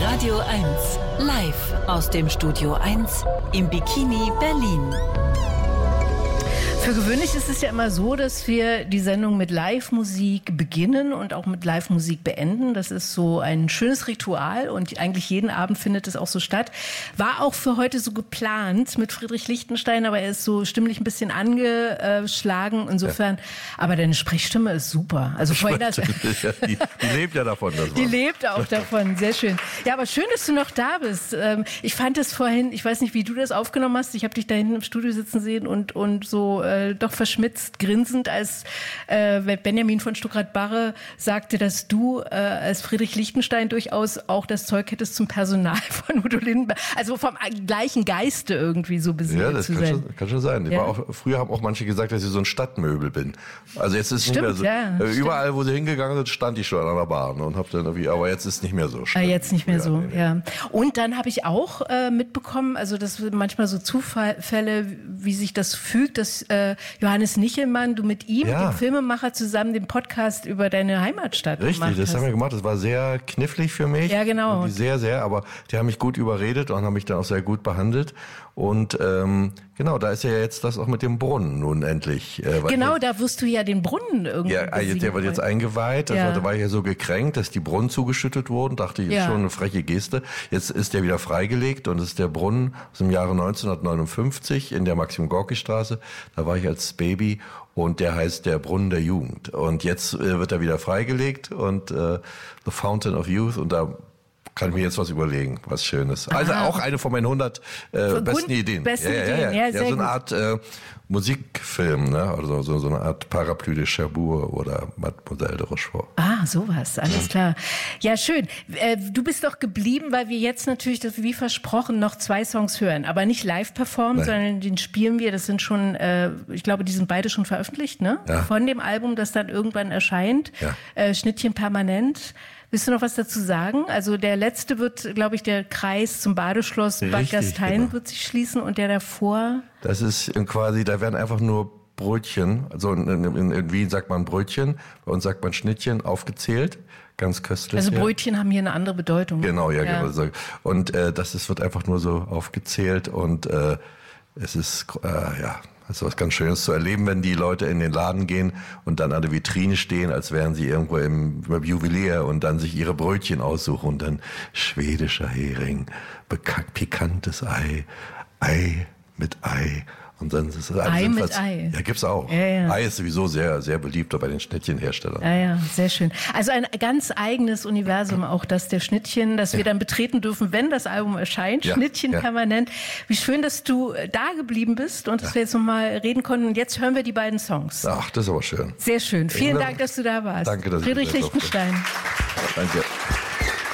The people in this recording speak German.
Radio 1, live aus dem Studio 1 im Bikini Berlin. Für gewöhnlich ist es ja immer so, dass wir die Sendung mit Live-Musik beginnen und auch mit Live-Musik beenden. Das ist so ein schönes Ritual und eigentlich jeden Abend findet es auch so statt. War auch für heute so geplant mit Friedrich Lichtenstein, aber er ist so stimmlich ein bisschen angeschlagen. Insofern, aber deine Sprechstimme ist super. Also vorhin die lebt ja davon. Die lebt auch davon, sehr schön. Ja, aber schön, dass du noch da bist. Ich fand es vorhin, ich weiß nicht, wie du das aufgenommen hast. Ich habe dich da hinten im Studio sitzen sehen und so doch verschmitzt, grinsend, als Benjamin von Stuckrad-Barre sagte, dass du als Friedrich Lichtenstein durchaus auch das Zeug hättest zum Personal von Udo Lindenberg. Also vom gleichen Geiste irgendwie so besiedelt zu sein. Ja, das kann schon sein. Ja. Früher haben auch manche gesagt, dass ich so ein Stadtmöbel bin. Also jetzt ist es nicht mehr so. Ja, überall, wo sie hingegangen sind, stand ich schon an der Bahn und hab dann irgendwie, aber jetzt ist es nicht mehr so schlimm. Jetzt nicht mehr so, nee. Ja. Und dann habe ich auch mitbekommen, also das sind manchmal so Zufälle, wie sich das fügt, dass Johannes Nichelmann, du mit ihm, dem Filmemacher, zusammen den Podcast über deine Heimatstadt gemacht hast. Richtig, das haben wir gemacht. Das war sehr knifflig für mich. Ja, genau. Sehr, sehr, aber die haben mich gut überredet und haben mich dann auch sehr gut behandelt. Und genau, da ist ja jetzt das auch mit dem Brunnen nun endlich. Genau, da wirst du ja den Brunnen irgendwie der wird jetzt eingeweiht. Also, da war ich ja so gekränkt, dass die Brunnen zugeschüttet wurden. Dachte ich, ist schon eine freche Geste. Jetzt ist der wieder freigelegt und es ist der Brunnen aus dem Jahre 1959 in der Maxim-Gorki-Straße. Da war ich als Baby und der heißt der Brunnen der Jugend. Und jetzt wird er wieder freigelegt und The Fountain of Youth und da kann ich mir jetzt was überlegen, was Schönes. Also auch eine von meinen 100 besten Ideen. Ja, so eine Art Musikfilm, ne? Also so eine Art Parapluie de Cherbourg oder Mademoiselle de Rochefort. Ah, sowas, alles klar. Ja, schön. Du bist doch geblieben, weil wir jetzt natürlich, wie versprochen, noch 2 Songs hören. Aber nicht live performen, sondern den spielen wir. Das sind schon, ich glaube, die sind beide schon veröffentlicht, ne? Ja. Von dem Album, das dann irgendwann erscheint. Ja. Schnittchen permanent. Willst du noch was dazu sagen? Also der letzte wird, glaube ich, der Kreis zum Badeschloss Bad Gastein wird sich schließen und der davor? Das ist quasi, da werden einfach nur Brötchen, also in Wien sagt man Brötchen, bei uns sagt man Schnittchen, aufgezählt, ganz köstlich. Also Brötchen haben hier eine andere Bedeutung. Genau, genau. Und das wird einfach nur so aufgezählt und es ist, das ist was ganz Schönes zu erleben, wenn die Leute in den Laden gehen und dann an der Vitrine stehen, als wären sie irgendwo im Juwelier und dann sich ihre Brötchen aussuchen und dann schwedischer Hering, pikantes Ei mit Ei. Und dann ist es Ei mit Ei. Ja, gibt's auch. Ja. Ei ist sowieso sehr, sehr beliebt bei den Schnittchenherstellern. Ja, sehr schön. Also ein ganz eigenes Universum, auch das der Schnittchen, das wir dann betreten dürfen, wenn das Album erscheint. Schnittchen permanent. Wie schön, dass du da geblieben bist und dass wir jetzt nochmal reden konnten. Und jetzt hören wir die beiden Songs. Ach, das ist aber schön. Sehr schön. Vielen Dank, dass du da warst. Danke, dass Friedrich Lichtenstein. Danke.